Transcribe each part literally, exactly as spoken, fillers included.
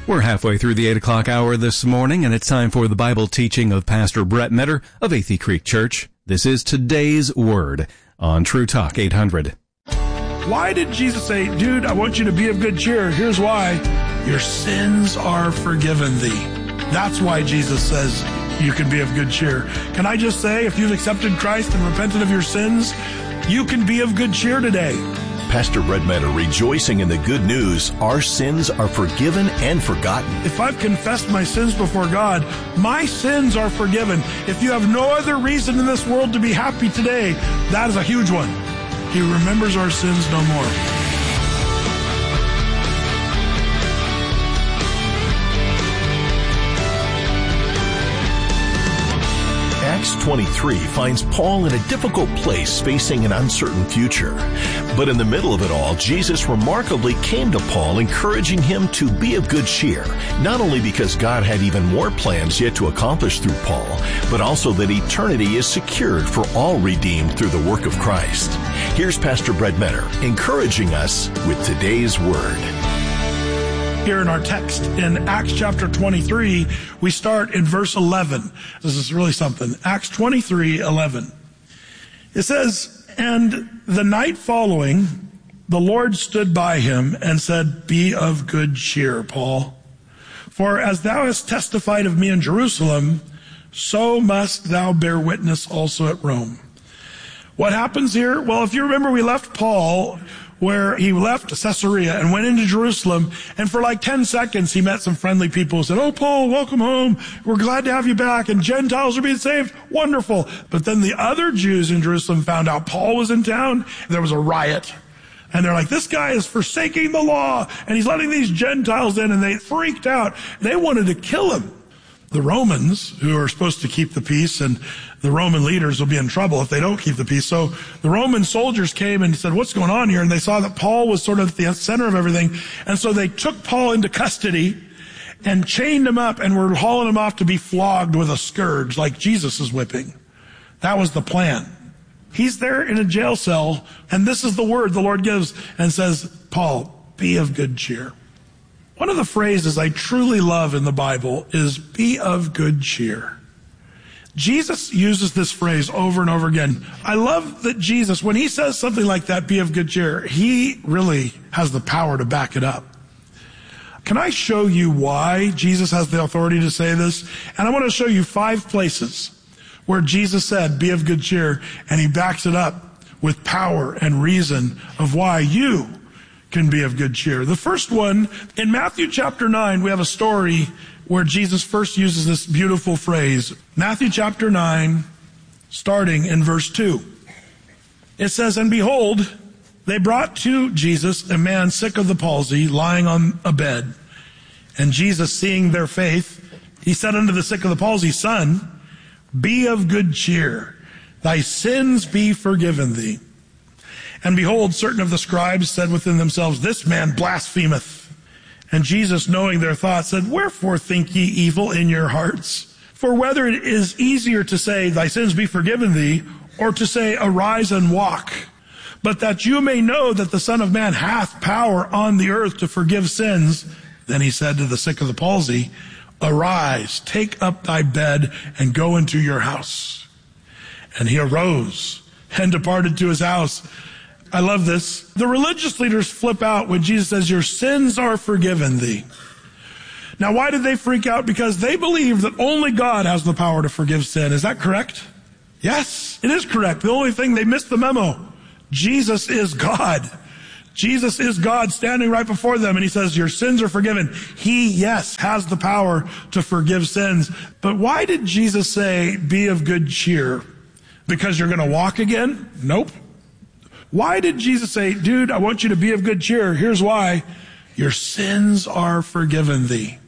We're halfway through the eight o'clock hour this morning, and it's time for the Bible teaching of Pastor Brett Metter of Athey Creek Church. This is today's Word on True Talk eight hundred. Why did Jesus say, dude, I want you to be of good cheer? Here's why. Your sins are forgiven thee. That's why Jesus says you can be of good cheer. Can I just say, if you've accepted Christ and repented of your sins, you can be of good cheer today. Pastor Brett Metter rejoicing in the good news. Our sins are forgiven and forgotten. If I've confessed my sins before God, my sins are forgiven. If you have no other reason in this world to be happy today, that is a huge one. He remembers our sins no more. Acts twenty-three finds Paul in a difficult place facing an uncertain future. But in the middle of it all, Jesus remarkably came to Paul, encouraging him to be of good cheer, not only because God had even more plans yet to accomplish through Paul, but also that eternity is secured for all redeemed through the work of Christ. Here's Pastor Brett Metter encouraging us with today's Word. Here in our text in Acts chapter twenty-three, we start in verse eleven. This is really something. Acts twenty-three eleven. It says, "And the night following, the Lord stood by him and said, Be of good cheer, Paul. For as thou hast testified of me in Jerusalem, so must thou bear witness also at Rome." What happens here? Well, if you remember, we left Paul where he left Caesarea and went into Jerusalem, and for like ten seconds he met some friendly people who said, "Oh, Paul, welcome home. We're glad to have you back, and Gentiles are being saved. Wonderful." But then the other Jews in Jerusalem found out Paul was in town. There was a riot. And they're like, this guy is forsaking the law, and he's letting these Gentiles in, and they freaked out. They wanted to kill him. The Romans, who are supposed to keep the peace, and the Roman leaders will be in trouble if they don't keep the peace. So the Roman soldiers came and said, "What's going on here?" And they saw that Paul was sort of at the center of everything. And so they took Paul into custody and chained him up and were hauling him off to be flogged with a scourge like Jesus is whipping. That was the plan. He's there in a jail cell, and this is the word the Lord gives and says, "Paul, be of good cheer." One of the phrases I truly love in the Bible is "be of good cheer." Jesus uses this phrase over and over again. I love that Jesus, when he says something like that, "be of good cheer," he really has the power to back it up. Can I show you why Jesus has the authority to say this? And I want to show you five places where Jesus said, "be of good cheer," and he backs it up with power and reason of why you can be of good cheer. The first one, in Matthew chapter nine, we have a story where Jesus first uses this beautiful phrase. Matthew chapter nine, starting in verse two. It says, "And behold, they brought to Jesus a man sick of the palsy, lying on a bed. And Jesus, seeing their faith, he said unto the sick of the palsy, Son, be of good cheer. Thy sins be forgiven thee. And behold, certain of the scribes said within themselves, This man blasphemeth. And Jesus, knowing their thoughts, said, Wherefore think ye evil in your hearts? For whether it is easier to say, Thy sins be forgiven thee, or to say, Arise and walk. But that you may know that the Son of Man hath power on the earth to forgive sins. Then he said to the sick of the palsy, Arise, take up thy bed, and go into your house. And he arose and departed to his house. I love this. The religious leaders flip out when Jesus says, Your sins are forgiven thee. Now, why did they freak out? Because they believe that only God has the power to forgive sin. Is that correct? Yes, it is correct. The only thing, they missed the memo. Jesus is God. Jesus is God standing right before them, and he says, Your sins are forgiven. He, yes, has the power to forgive sins. But why did Jesus say, Be of good cheer? Because you're going to walk again? Nope. Why did Jesus say, Dude, I want you to be of good cheer? Here's why. Your sins are forgiven thee.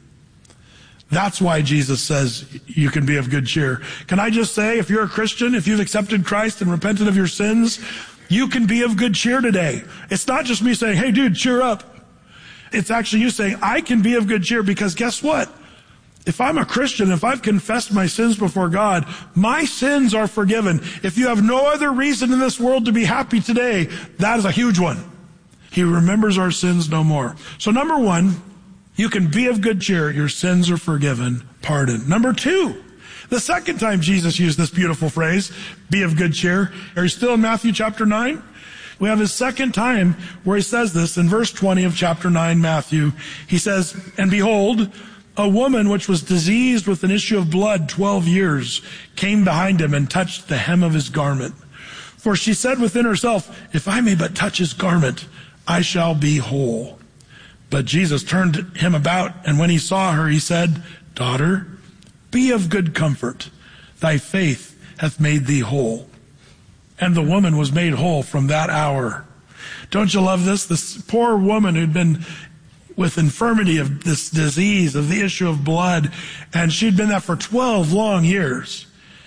That's why Jesus says you can be of good cheer. Can I just say, if you're a Christian, if you've accepted Christ and repented of your sins, you can be of good cheer today. It's not just me saying, Hey, dude, cheer up. It's actually you saying, I can be of good cheer, because guess what? If I'm a Christian, if I've confessed my sins before God, my sins are forgiven. If you have no other reason in this world to be happy today, that is a huge one. He remembers our sins no more. So number one, You can be of good cheer. Your sins are forgiven, pardoned. Number two, the second time Jesus used this beautiful phrase, be of good cheer. Are you still in Matthew chapter nine? We have his second time where he says this in verse twenty of chapter nine, Matthew. He says, and behold, a woman which was diseased with an issue of blood twelve years came behind him and touched the hem of his garment. For she said within herself, if I may but touch his garment, I shall be whole. But Jesus turned him about, and when he saw her, he said, daughter, be of good comfort. Thy faith hath made thee whole. And the woman was made whole from that hour. Don't you love this? This poor woman who'd been with infirmity of this disease, of the issue of blood, and she'd been that for twelve long years.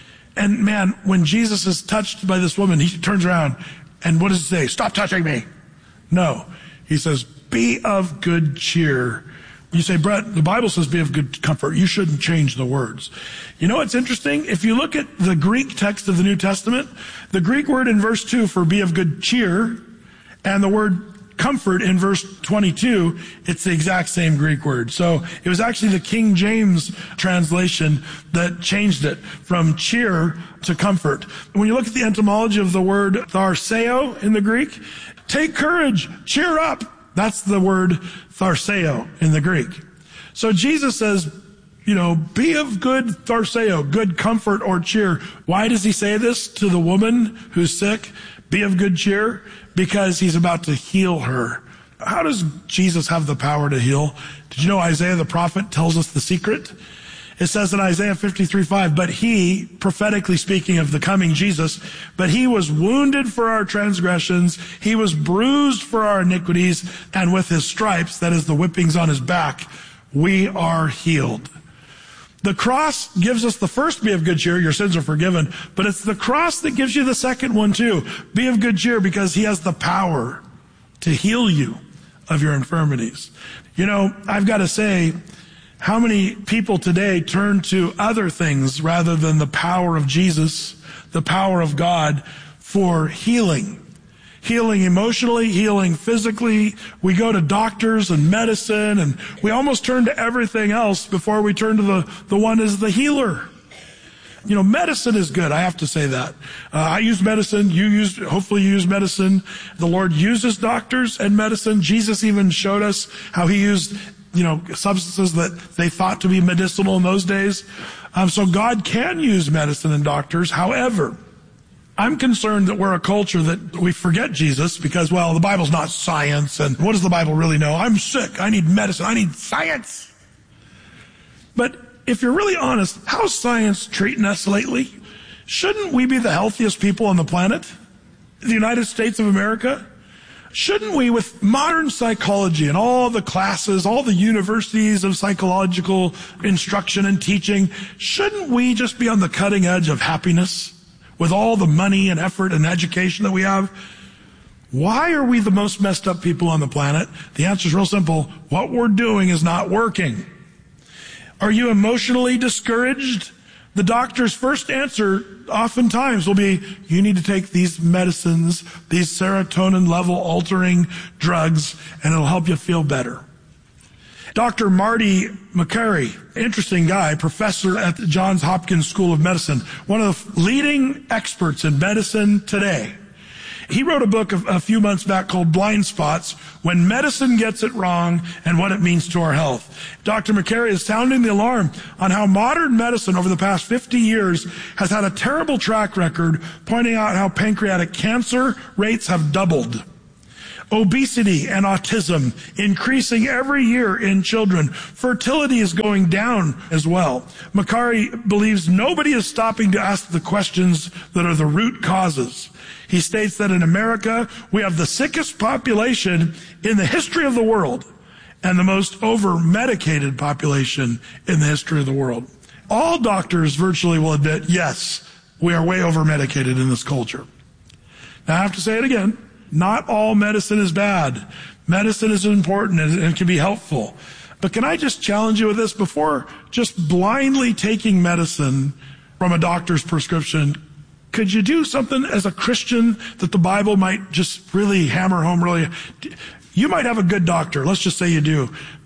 And man, when Jesus is touched by this woman, he turns around, and what does he say? Stop touching me. No. He says, be of good cheer. You say, Brett, the Bible says be of good comfort. You shouldn't change the words. You know what's interesting? If you look at the Greek text of the New Testament, the Greek word in verse two for be of good cheer and the word comfort in verse twenty-two, it's the exact same Greek word. So it was actually the King James translation that changed it from cheer to comfort. When you look at the etymology of the word tharseo in the Greek, take courage, cheer up. That's the word tharseo in the Greek. So Jesus says, you know, be of good tharseo, good comfort or cheer. Why does he say this to the woman who's sick? Be of good cheer? Because he's about to heal her. How does Jesus have the power to heal? Did you know Isaiah the prophet tells us the secret? It says in Isaiah fifty-three five, but he, prophetically speaking of the coming Jesus, but he was wounded for our transgressions, he was bruised for our iniquities, and with his stripes, that is the whippings on his back, we are healed. The cross gives us the first be of good cheer, your sins are forgiven, but it's the cross that gives you the second one too. Be of good cheer because he has the power to heal you of your infirmities. You know, I've got to say, how many people today turn to other things rather than the power of Jesus, the power of God for healing? Healing emotionally, healing physically. We go to doctors and medicine, and we almost turn to everything else before we turn to the, the one as the healer. You know, medicine is good. I have to say that. Uh, I use medicine. You use, hopefully you use medicine. The Lord uses doctors and medicine. Jesus even showed us how he used, you know, substances that they thought to be medicinal in those days. Um, so God can use medicine and doctors. However, I'm concerned that we're a culture that we forget Jesus because, well, the Bible's not science, and what does the Bible really know? I'm sick. I need medicine. I need science. But if you're really honest, how's science treating us lately? Shouldn't we be the healthiest people on the planet? The United States of America? Shouldn't we, with modern psychology and all the classes, all the universities of psychological instruction and teaching, shouldn't we just be on the cutting edge of happiness? With all the money and effort and education that we have, why are we the most messed up people on the planet? The answer is real simple. What we're doing is not working. Are you emotionally discouraged? The doctor's first answer oftentimes will be, you need to take these medicines, these serotonin level altering drugs, and it'll help you feel better. Doctor Marty Makary, interesting guy, professor at the Johns Hopkins School of Medicine, one of the leading experts in medicine today. He wrote a book a few months back called Blind Spots, When Medicine Gets It Wrong and What It Means to Our Health. Doctor Makary is sounding the alarm on how modern medicine over the past fifty years has had a terrible track record, pointing out how pancreatic cancer rates have doubled. Obesity and autism increasing every year in children. Fertility is going down as well. Makary believes nobody is stopping to ask the questions that are the root causes. He states that in America, we have the sickest population in the history of the world and the most over-medicated population in the history of the world. All doctors virtually will admit, yes, we are way over-medicated in this culture. Now I have to say it again. Not all medicine is bad. Medicine is important and it can be helpful. But can I just challenge you with this? Before just blindly taking medicine from a doctor's prescription, could you do something as a Christian that the Bible might just really hammer home really? You might have a good doctor. Let's just say you do.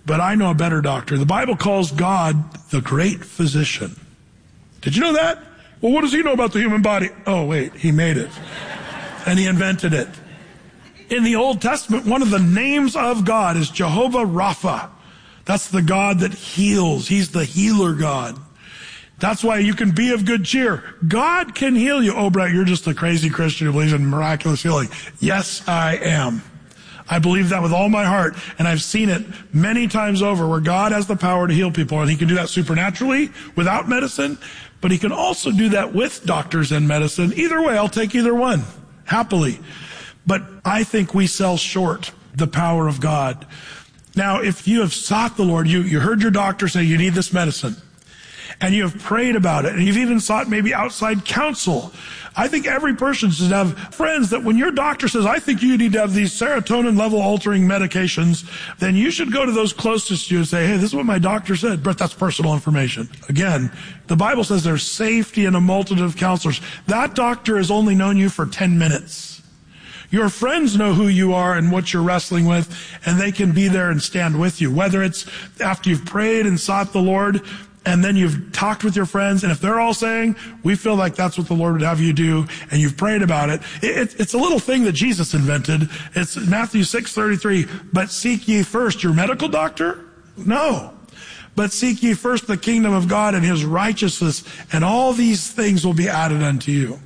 but I know a better doctor. The Bible calls God the great physician. Did you know that? Well, what does he know about the human body? Oh, wait, he made it. And he invented it. In the Old Testament, one of the names of God is Jehovah Rapha. That's the God that heals. He's the healer God. That's why you can be of good cheer. God can heal you. Oh, Brett, you're just a crazy Christian who believes in miraculous healing. Yes, I am. I believe that with all my heart, and I've seen it many times over where God has the power to heal people, and he can do that supernaturally without medicine, but he can also do that with doctors and medicine. Either way, I'll take either one, happily. But I think we sell short the power of God. Now, if you have sought the Lord, you, you heard your doctor say you need this medicine, and you have prayed about it, and you've even sought maybe outside counsel. I think every person should have friends that when your doctor says, I think you need to have these serotonin level altering medications, then you should go to those closest to you and say, hey, this is what my doctor said. But that's personal information. Again, the Bible says there's safety in a multitude of counselors. That doctor has only known you for ten minutes. Your friends know who you are and what you're wrestling with, and they can be there and stand with you. Whether it's after you've prayed and sought the Lord, and then you've talked with your friends, and if they're all saying, we feel like that's what the Lord would have you do, and you've prayed about it, it it's a little thing that Jesus invented. It's Matthew six thirty-three, but seek ye first your medical doctor? No. But seek ye first the kingdom of God and his righteousness, and all these things will be added unto you.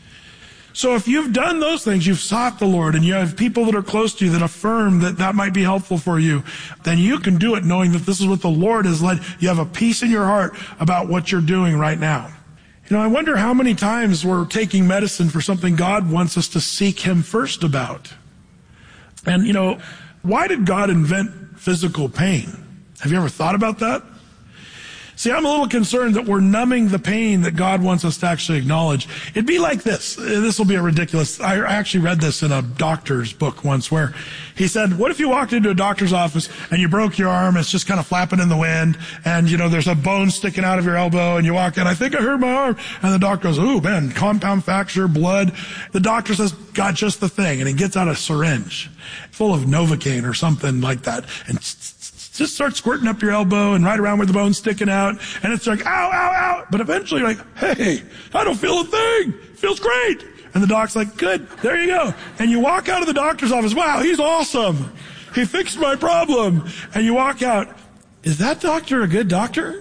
So if you've done those things, you've sought the Lord, and you have people that are close to you that affirm that that might be helpful for you, then you can do it knowing that this is what the Lord has led. You have a peace in your heart about what you're doing right now. You know, I wonder how many times we're taking medicine for something God wants us to seek him first about. And, you know, why did God invent physical pain? Have you ever thought about that? See, I'm a little concerned that we're numbing the pain that God wants us to actually acknowledge. It'd be like this. This will be a ridiculous. I actually read this in a doctor's book once where he said, what if you walked into a doctor's office and you broke your arm, it's just kind of flapping in the wind, and, you know, there's a bone sticking out of your elbow, and you walk in, I think I hurt my arm. And the doctor goes, ooh, man, compound fracture, blood. The doctor says, got just the thing. And he gets out a syringe full of Novocaine or something like that, and just start squirting up your elbow and right around where the bone's sticking out. And it's like, ow, ow, ow. But eventually you're like, hey, I don't feel a thing. It feels great. And the doc's like, good, there you go. And you walk out of the doctor's office, wow, he's awesome. He fixed my problem. And you walk out, is that doctor a good doctor?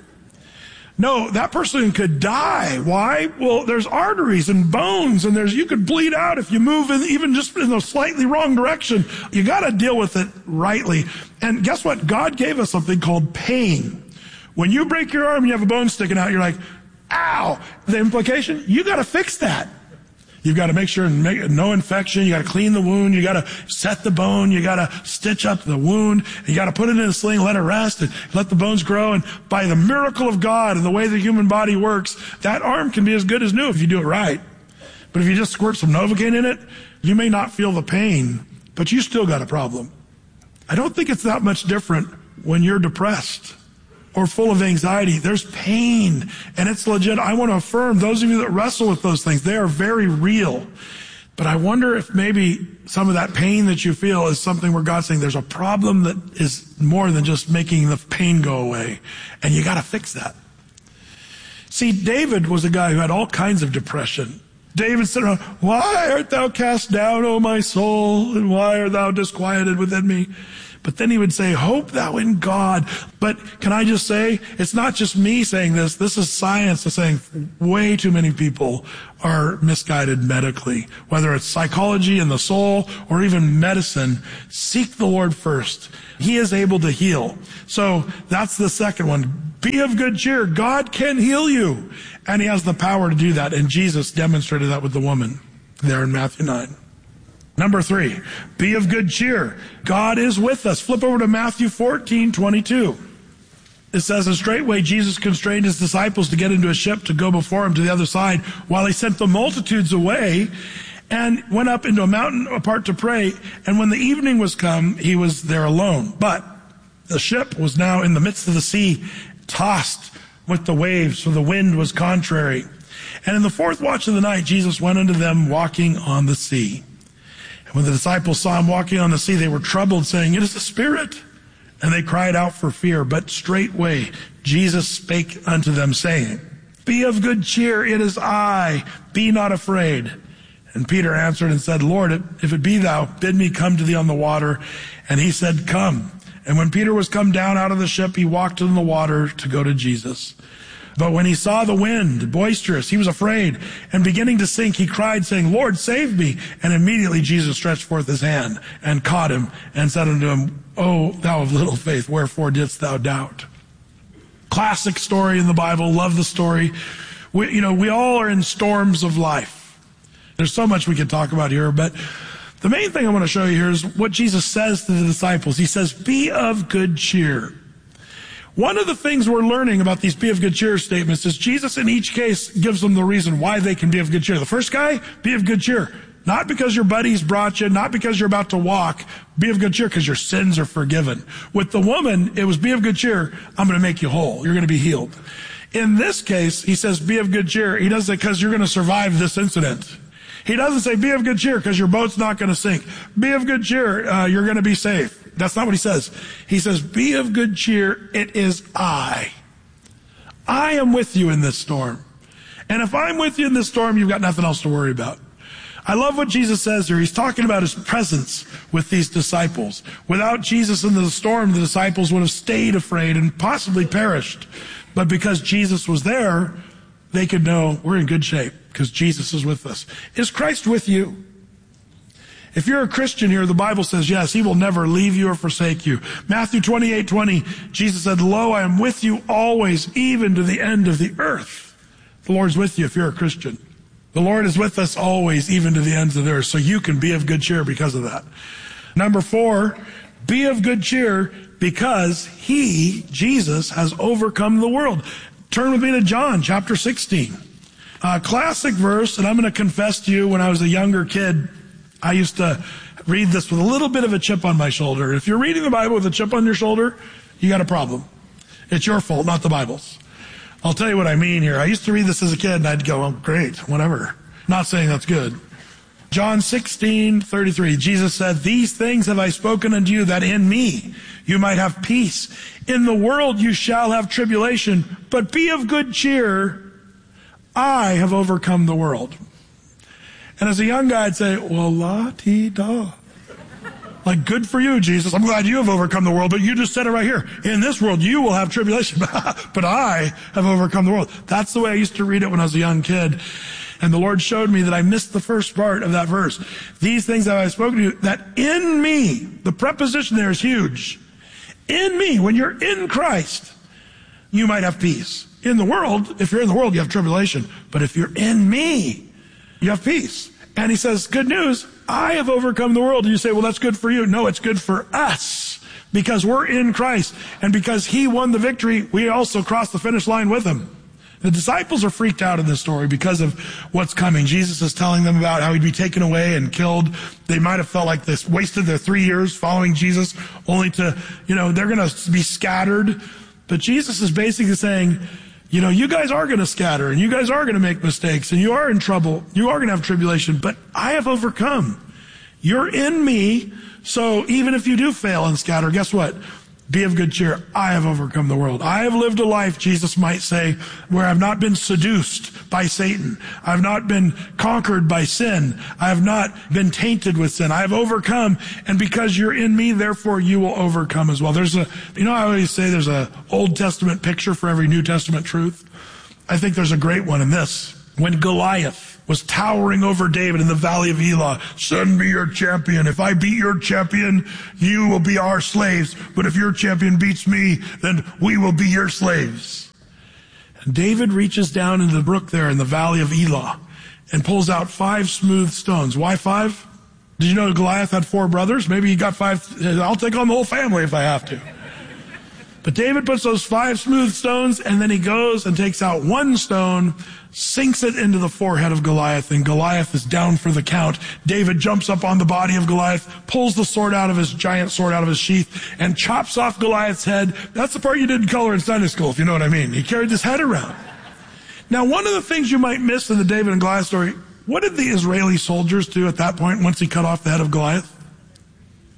No, that person could die. Why? Well, there's arteries and bones, and there's you could bleed out if you move in, even just in a slightly wrong direction. You got to deal with it rightly. And guess what? God gave us something called pain. When you break your arm and you have a bone sticking out, you're like, ow. The implication, you got to fix that. You've got to make sure and make no infection. You got to clean the wound. You got to set the bone. You got to stitch up the wound. You got to put it in a sling, let it rest, and let the bones grow. And by the miracle of God and the way the human body works, that arm can be as good as new if you do it right. But if you just squirt some Novocaine in it, you may not feel the pain, but you still got a problem. I don't think it's that much different when you're depressed or full of anxiety. There's pain, and it's legit. I want to affirm those of you that wrestle with those things, they are very real. But I wonder if maybe some of that pain that you feel is something where God's saying there's a problem that is more than just making the pain go away, and you got to fix that. See, David was a guy who had all kinds of depression. David said, why art thou cast down, O my soul, and why art thou disquieted within me? But then he would say, hope thou in God. But can I just say, it's not just me saying this. This is science that's saying way too many people are misguided medically. Whether it's psychology and the soul or even medicine, seek the Lord first. He is able to heal. So that's the second one. Be of good cheer. God can heal you. And he has the power to do that. And Jesus demonstrated that with the woman there in Matthew nine. Number three, be of good cheer. God is with us. Flip over to Matthew fourteen twenty-two. It says, and straightway Jesus constrained his disciples to get into a ship to go before him to the other side, while he sent the multitudes away, and went up into a mountain apart to pray. And when the evening was come, he was there alone. But the ship was now in the midst of the sea, tossed with the waves, for the wind was contrary. And in the fourth watch of the night, Jesus went unto them walking on the sea. When the disciples saw him walking on the sea, they were troubled, saying, it is a spirit. And they cried out for fear, but straightway Jesus spake unto them, saying, Be of good cheer, it is I, be not afraid. And Peter answered and said, Lord, if it be thou, bid me come to thee on the water. And he said, Come. And when Peter was come down out of the ship, he walked in the water to go to Jesus. But when he saw the wind boisterous, he was afraid, and beginning to sink, he cried, saying, Lord, save me. And immediately Jesus stretched forth his hand and caught him and said unto him, O thou of little faith, wherefore didst thou doubt? Classic story in the Bible. Love the story. We, you know, we all are in storms of life. There's so much we could talk about here, but the main thing I want to show you here is what Jesus says to the disciples. He says, be of good cheer. One of the things we're learning about these be of good cheer statements is Jesus in each case gives them the reason why they can be of good cheer. The first guy, be of good cheer. Not because your buddies brought you, not because you're about to walk. Be of good cheer because your sins are forgiven. With the woman, it was be of good cheer. I'm going to make you whole. You're going to be healed. In this case, he says be of good cheer. He doesn't say because you're going to survive this incident. He doesn't say be of good cheer because your boat's not going to sink. Be of good cheer. Uh, you're going to be safe. That's not what he says. He says, be of good cheer. It is I. I am with you in this storm. And if I'm with you in this storm, you've got nothing else to worry about. I love what Jesus says here. He's talking about his presence with these disciples. Without Jesus in the storm, the disciples would have stayed afraid and possibly perished. But because Jesus was there, they could know we're in good shape because Jesus is with us. Is Christ with you? If you're a Christian here, the Bible says, yes, he will never leave you or forsake you. Matthew twenty-eight twenty, Jesus said, Lo, I am with you always, even to the end of the earth. The Lord's with you if you're a Christian. The Lord is with us always, even to the ends of the earth. So you can be of good cheer because of that. Number four, be of good cheer because he, Jesus, has overcome the world. Turn with me to John chapter sixteen. A classic verse, and I'm going to confess to you, when I was a younger kid, I used to read this with a little bit of a chip on my shoulder. If you're reading the Bible with a chip on your shoulder, you got a problem. It's your fault, not the Bible's. I'll tell you what I mean here. I used to read this as a kid, and I'd go, oh, great, whatever. Not saying that's good. John sixteen thirty-three, Jesus said, These things have I spoken unto you, that in me you might have peace. In the world you shall have tribulation, but be of good cheer. I have overcome the world. And as a young guy, I'd say, well, la-ti-da. Like, good for you, Jesus. I'm glad you have overcome the world, but you just said it right here. In this world, you will have tribulation, but I have overcome the world. That's the way I used to read it when I was a young kid. And the Lord showed me that I missed the first part of that verse. These things that I have spoken to you, that in me, the preposition there is huge. In me, when you're in Christ, you might have peace. In the world, if you're in the world, you have tribulation. But if you're in me, you have peace. And he says, good news, I have overcome the world. And you say, well, that's good for you. No, it's good for us because we're in Christ. And because he won the victory, we also crossed the finish line with him. The disciples are freaked out in this story because of what's coming. Jesus is telling them about how he'd be taken away and killed. They might have felt like this, wasted their three years following Jesus, only to, you know, they're going to be scattered. But Jesus is basically saying, you know, you guys are going to scatter, and you guys are going to make mistakes, and you are in trouble. You are going to have tribulation, but I have overcome. You're in me, so even if you do fail and scatter, guess what? Be of good cheer. I have overcome the world. I have lived a life, Jesus might say, where I've not been seduced by Satan. I've not been conquered by sin. I have not been tainted with sin. I have overcome, and because you're in me, therefore you will overcome as well. There's a, you know, I always say there's a Old Testament picture for every New Testament truth. I think there's a great one in this. When Goliath was towering over David in the valley of Elah, send me your champion. If I beat your champion, you will be our slaves. But if your champion beats me, then we will be your slaves. And David reaches down into the brook there in the valley of Elah and pulls out five smooth stones. Why five? Did you know Goliath had four brothers? Maybe he got five. I'll take on the whole family if I have to. But David puts those five smooth stones, and then he goes and takes out one stone, sinks it into the forehead of Goliath, and Goliath is down for the count. David jumps up on the body of Goliath, pulls the sword out of his giant sword out of his sheath, and chops off Goliath's head. That's the part you didn't color in Sunday school, if you know what I mean. He carried his head around. Now, one of the things you might miss in the David and Goliath story, what did the Israeli soldiers do at that point once he cut off the head of Goliath?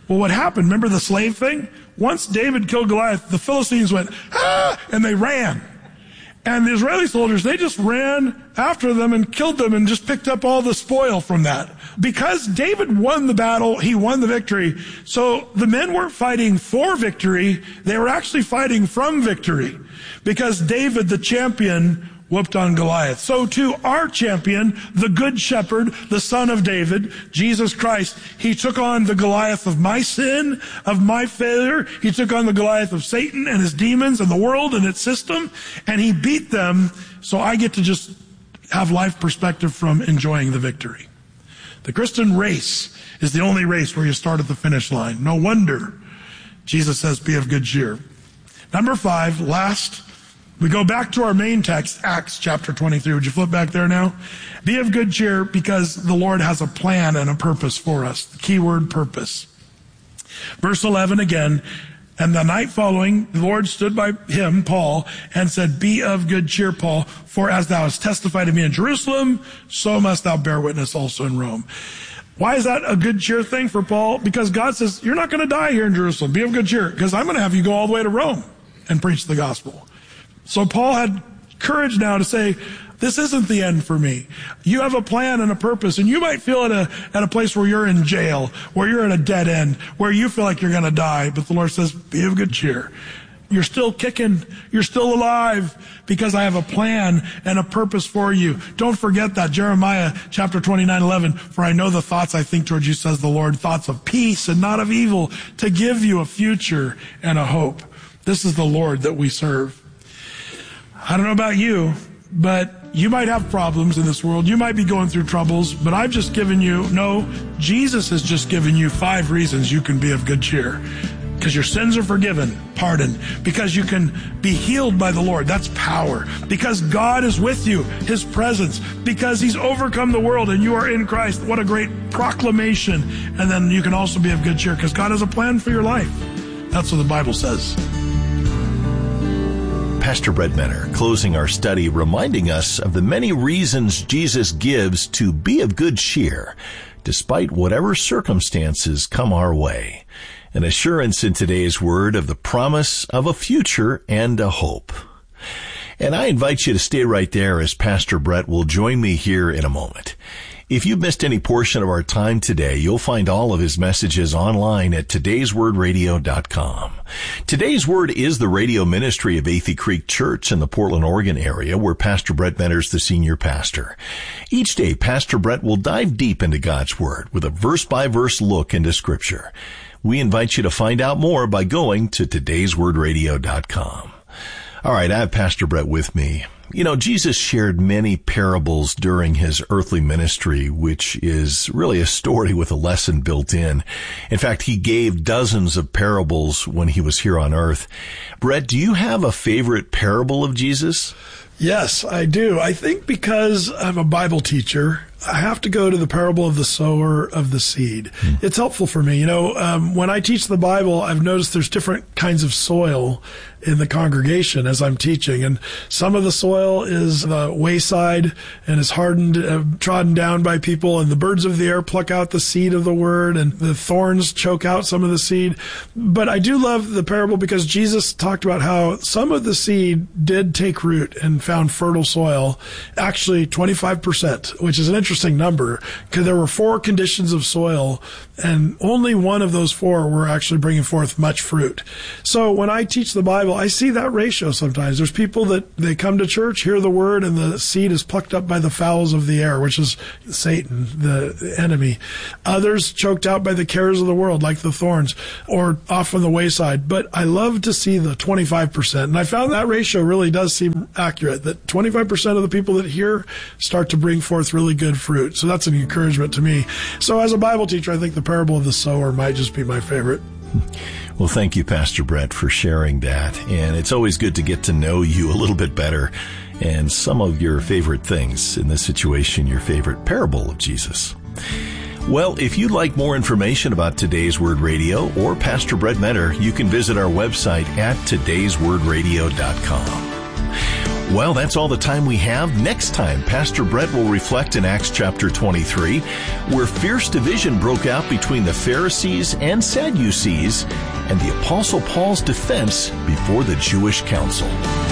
Well, what happened? Remember the slave thing? Once David killed Goliath, the Philistines went, ah, and they ran. And the Israeli soldiers, they just ran after them and killed them and just picked up all the spoil from that. Because David won the battle, he won the victory. So the men weren't fighting for victory, they were actually fighting from victory. Because David, the champion, whooped on Goliath. So too, our champion, the good shepherd, the son of David, Jesus Christ, he took on the Goliath of my sin, of my failure. He took on the Goliath of Satan and his demons and the world and its system, and he beat them. So I get to just have life perspective from enjoying the victory. The Christian race is the only race where you start at the finish line. No wonder Jesus says, be of good cheer. Number five, last, we go back to our main text, Acts chapter twenty-three. Would you flip back there now? Be of good cheer because the Lord has a plan and a purpose for us. The key word, purpose. Verse eleven again, and the night following, the Lord stood by him, Paul, and said, be of good cheer, Paul, for as thou hast testified to me in Jerusalem, so must thou bear witness also in Rome. Why is that a good cheer thing for Paul? Because God says, you're not going to die here in Jerusalem. Be of good cheer, because I'm going to have you go all the way to Rome and preach the gospel. So Paul had courage now to say, this isn't the end for me. You have a plan and a purpose, and you might feel at a, at a place where you're in jail, where you're at a dead end, where you feel like you're going to die. But the Lord says, be of good cheer. You're still kicking. You're still alive because I have a plan and a purpose for you. Don't forget that. Jeremiah chapter twenty-nine, eleven, for I know the thoughts I think towards you, says the Lord, thoughts of peace and not of evil, to give you a future and a hope. This is the Lord that we serve. I don't know about you, but you might have problems in this world. You might be going through troubles, but I've just given you, no, Jesus has just given you five reasons you can be of good cheer. Because your sins are forgiven, pardoned. Because you can be healed by the Lord. That's power. Because God is with you, his presence. Because he's overcome the world and you are in Christ. What a great proclamation. And then you can also be of good cheer because God has a plan for your life. That's what the Bible says. Pastor Brett Menner closing our study, reminding us of the many reasons Jesus gives to be of good cheer, despite whatever circumstances come our way. An assurance in today's word of the promise of a future and a hope. And I invite you to stay right there as Pastor Brett will join me here in a moment. If you've missed any portion of our time today, you'll find all of his messages online at todays word radio dot com. Today's Word is the radio ministry of Athey Creek Church in the Portland, Oregon area, where Pastor Brett Menner's the senior pastor. Each day, Pastor Brett will dive deep into God's Word with a verse-by-verse look into Scripture. We invite you to find out more by going to todays word radio dot com. All right, I have Pastor Brett with me. You know, Jesus shared many parables during his earthly ministry, which is really a story with a lesson built in. In fact, he gave dozens of parables when he was here on earth. Brett, do you have a favorite parable of Jesus? Yes, I do. I think because I'm a Bible teacher, I have to go to the parable of the sower of the seed. Hmm. It's helpful for me. You know, um, when I teach the Bible, I've noticed there's different kinds of soil in the congregation as I'm teaching. And some of the soil is the wayside and is hardened, uh, trodden down by people, and the birds of the air pluck out the seed of the word, and the thorns choke out some of the seed. But I do love the parable because Jesus talked about how some of the seed did take root and found fertile soil, actually twenty-five percent, which is an interesting number, because there were four conditions of soil, and only one of those four were actually bringing forth much fruit. So when I teach the Bible, I see that ratio sometimes. There's people that they come to church, hear the word, and the seed is plucked up by the fowls of the air, which is Satan, the enemy. Others choked out by the cares of the world, like the thorns, or off on the wayside. But I love to see the twenty-five percent. And I found that ratio really does seem accurate, that twenty-five percent of the people that hear start to bring forth really good fruit. So that's an encouragement to me. So as a Bible teacher, I think the parable of the sower might just be my favorite. Well, thank you, Pastor Brett, for sharing that. And it's always good to get to know you a little bit better and some of your favorite things, in this situation, your favorite parable of Jesus. Well, if you'd like more information about Today's Word Radio or Pastor Brett Menner, you can visit our website at todays word radio dot com. Well, that's all the time we have. Next time, Pastor Brett will reflect in Acts chapter twenty-three, where fierce division broke out between the Pharisees and Sadducees, and the Apostle Paul's defense before the Jewish council.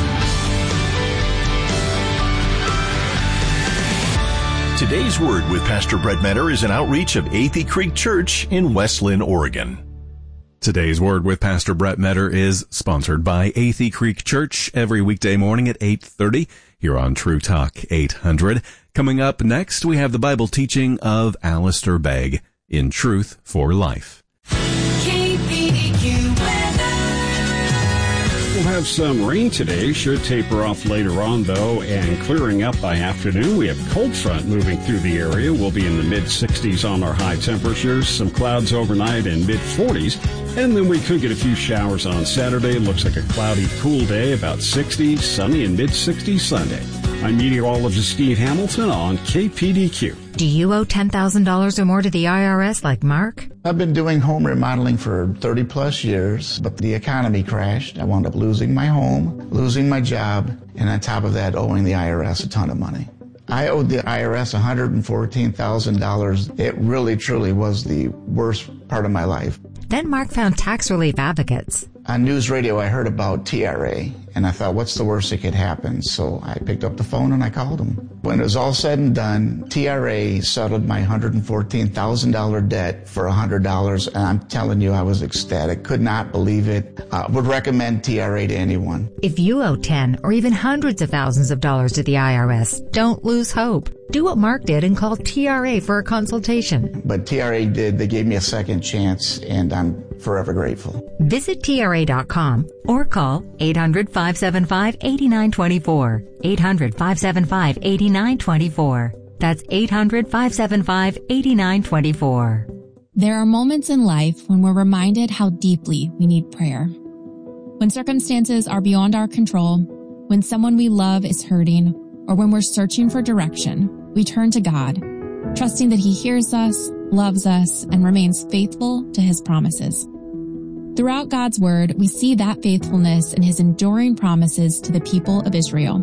Today's Word with Pastor Brett Metter is an outreach of Athey Creek Church in West Linn, Oregon. Today's Word with Pastor Brett Metter is sponsored by Athey Creek Church every weekday morning at eight thirty here on True Talk eight hundred. Coming up next, we have the Bible teaching of Alistair Begg in Truth for Life. We'll have some rain today, should taper off later on though, and clearing up by afternoon. We have cold front moving through the area. We'll be in the mid sixties on our high temperatures, some clouds overnight in mid forties, and then we could get a few showers on Saturday. Looks like a cloudy, cool day, about sixty, sunny and mid sixties Sunday. I'm meteorologist Steve Hamilton on K P D Q. Do you owe ten thousand dollars or more to the I R S like Mark? I've been doing home remodeling for thirty plus years, but the economy crashed. I wound up losing my home, losing my job, and on top of that, owing the I R S a ton of money. I owed the I R S one hundred fourteen thousand dollars. It really, truly was the worst part of my life. Then Mark found tax relief advocates. On news radio, I heard about T R A, and I thought, what's the worst that could happen? So I picked up the phone and I called them. When it was all said and done, T R A settled my one hundred fourteen thousand dollars debt for one hundred dollars, and I'm telling you, I was ecstatic. Could not believe it. Uh, would recommend T R A to anyone. If you owe ten or even hundreds of thousands of dollars to the I R S, don't lose hope. Do what Mark did and call T R A for a consultation. But T R A did. They gave me a second chance, and I'm forever grateful. Visit T R A dot com or call eight hundred, five seven five, eight nine two four. eight hundred, five seven five, eight nine two four. That's eight hundred, five seven five, eight nine two four. There are moments in life when we're reminded how deeply we need prayer. When circumstances are beyond our control, when someone we love is hurting, or when we're searching for direction, we turn to God, trusting that He hears us, loves us, and remains faithful to His promises. Throughout God's Word, we see that faithfulness in His enduring promises to the people of Israel.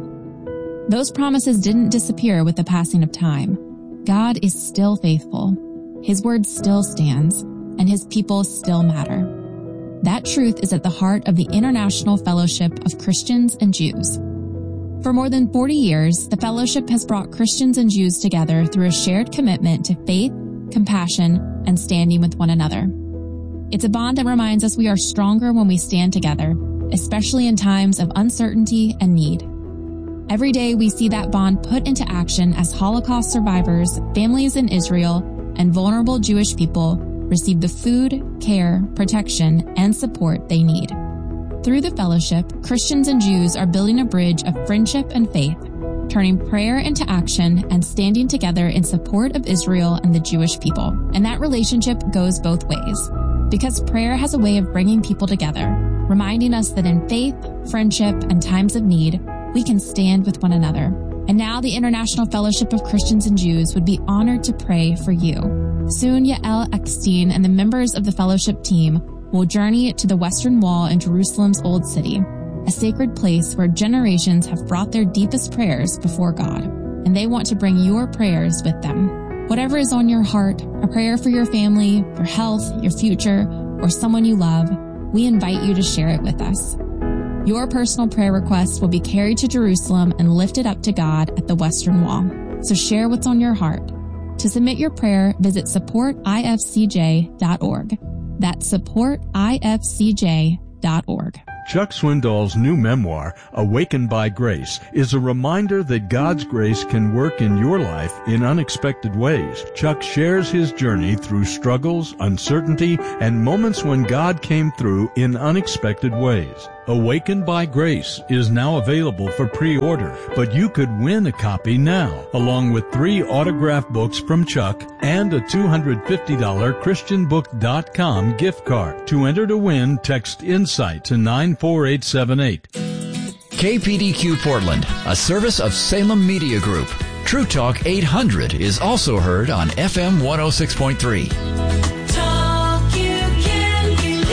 Those promises didn't disappear with the passing of time. God is still faithful. His Word still stands, and His people still matter. That truth is at the heart of the International Fellowship of Christians and Jews. For more than forty years, the fellowship has brought Christians and Jews together through a shared commitment to faith, compassion, and standing with one another. It's a bond that reminds us we are stronger when we stand together, especially in times of uncertainty and need. Every day we see that bond put into action as Holocaust survivors, families in Israel, and vulnerable Jewish people receive the food, care, protection, and support they need. Through the fellowship, Christians and Jews are building a bridge of friendship and faith, turning prayer into action and standing together in support of Israel and the Jewish people. And that relationship goes both ways, because prayer has a way of bringing people together, reminding us that in faith, friendship, and times of need, we can stand with one another. And now the International Fellowship of Christians and Jews would be honored to pray for you. Soon Yael Eckstein and the members of the fellowship team will journey to the Western Wall in Jerusalem's Old City, a sacred place where generations have brought their deepest prayers before God, and they want to bring your prayers with them. Whatever is on your heart, a prayer for your family, your health, your future, or someone you love, we invite you to share it with us. Your personal prayer requests will be carried to Jerusalem and lifted up to God at the Western Wall. So share what's on your heart. To submit your prayer, visit support I F C J dot org. That's support I F C J dot org. Chuck Swindoll's new memoir, Awakened by Grace, is a reminder that God's grace can work in your life in unexpected ways. Chuck shares his journey through struggles, uncertainty, and moments when God came through in unexpected ways. Awakened by Grace is now available for pre-order, but you could win a copy now, along with three autographed books from Chuck and a two hundred fifty dollars Christian book dot com gift card. To enter to win, text INSIGHT to nine four eight seven eight. K P D Q Portland, a service of Salem Media Group. True Talk eight hundred is also heard on F M one oh six point three.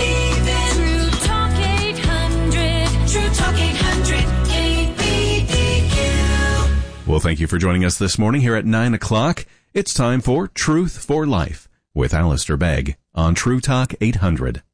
True Talk eight hundred, True Talk eight hundred, K P D Well, thank you for joining us this morning here at nine o'clock. It's time for Truth for Life with Alistair Begg on True Talk eight hundred.